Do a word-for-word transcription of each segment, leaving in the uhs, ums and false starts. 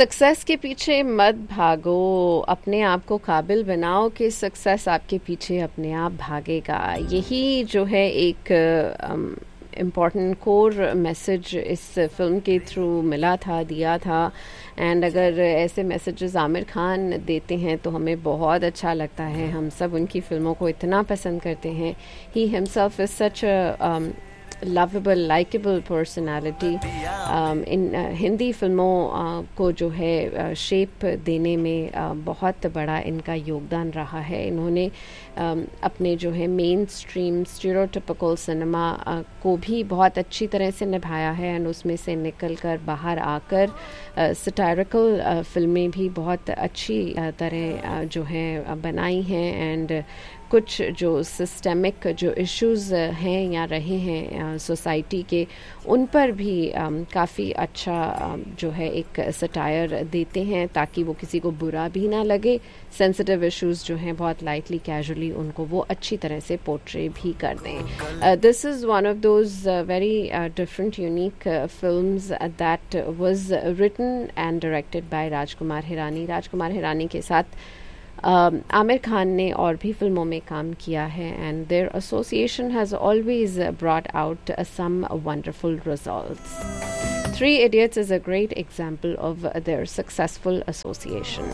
Success के पीछे मत भागो, अपने आप को काबिल बनाओ कि सक्सेस आपके पीछे अपने आप भागेगा। यही जो है एक इम्पॉर्टेंट कोर मैसेज इस फिल्म के थ्रू मिला था, दिया था। एंड अगर ऐसे मैसेजेस आमिर खान देते हैं तो हमें बहुत अच्छा लगता है। हम सब उनकी फ़िल्मों को इतना पसंद करते हैं। He himself is such a lovable likeable personality. इन हिंदी फिल्मों uh, को जो है शेप uh, देने में uh, बहुत बड़ा इनका योगदान रहा है। इन्होंने um, अपने जो है main stream stereotypical cinema uh, को भी बहुत अच्छी तरह से निभाया है एंड उसमें से निकल कर बाहर आकर सटायरिकल uh, uh, फिल्में भी बहुत अच्छी uh, तरह uh, जो है बनाई हैं। एंड कुछ जो सिस्टेमिक जो इश्यूज़ हैं या रहे हैं सोसाइटी के, उन पर भी काफ़ी अच्छा जो है एक सटायर देते हैं ताकि वो किसी को बुरा भी ना लगे। सेंसिटिव इश्यूज़ जो हैं बहुत लाइटली कैजुअली उनको वो अच्छी तरह से पोर्ट्रे भी कर दें। This is one of those very different unique films that was written and directed by Rajkumar Hirani. Rajkumar Hirani के साथ Uh, आमिर खान ने और भी फिल्मों में काम किया है and there association has always brought out some wonderful results. Three idiots is a great example of their successful association.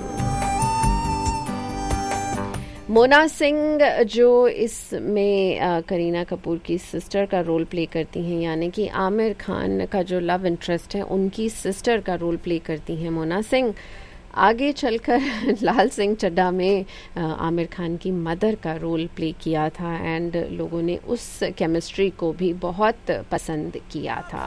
Mona Singh जो इसमें uh, करीना कपूर की सिस्टर का रोल प्ले करती हैं, यानी कि आमिर खान का जो लव इंटरेस्ट है उनकी सिस्टर का रोल प्ले करती हैं मोना सिंह। आगे चलकर लाल सिंह चड्ढा में आमिर खान की मदर का रोल प्ले किया था एंड लोगों ने उस केमिस्ट्री को भी बहुत पसंद किया था।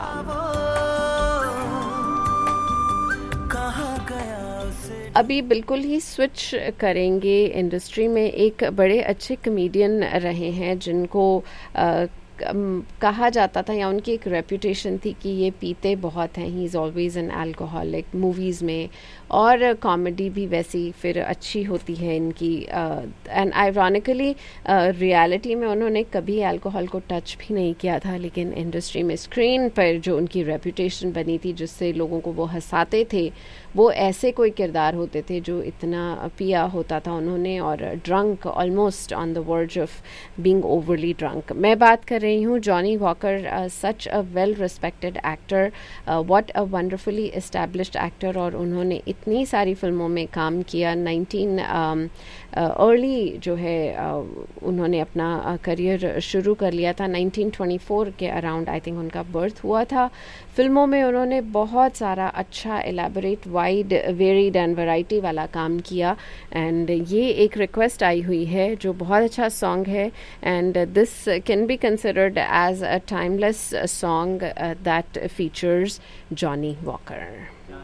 अभी बिल्कुल ही स्विच करेंगे इंडस्ट्री में। एक बड़े अच्छे कमेडियन रहे हैं जिनको आ, कहा जाता था या उनकी एक रेपुटेशन थी कि ये पीते बहुत हैं, he is always an alcoholic. Movies में और कॉमेडी भी वैसी फिर अच्छी होती है इनकी। एंड आयरॉनिकली रियलिटी में उन्होंने कभी अल्कोहल को टच भी नहीं किया था, लेकिन इंडस्ट्री में स्क्रीन पर जो उनकी रेपुटेशन बनी थी जिससे लोगों को वो हंसाते थे, वो ऐसे कोई किरदार होते थे जो इतना पिया होता था उन्होंने और drunk, almost on the verge of being overly drunk. मैं बात कर रही हूँ Johnny walker, such a well respected actor, what a wonderfully established actor. और उन्होंने इतनी सारी फिल्मों में काम किया। नाइनटीन अर्ली जो है uh, उन्होंने अपना करियर शुरू कर लिया था। नाइनटीन ट्वेंटी फोर के अराउंड आई थिंक उनका बर्थ हुआ था। फिल्मों में उन्होंने बहुत सारा अच्छा elaborate, wide, varied and variety वाला काम किया। एंड ये एक रिक्वेस्ट आई हुई है जो बहुत अच्छा सॉन्ग है and this can be considered as a timeless song that features Johnny walker.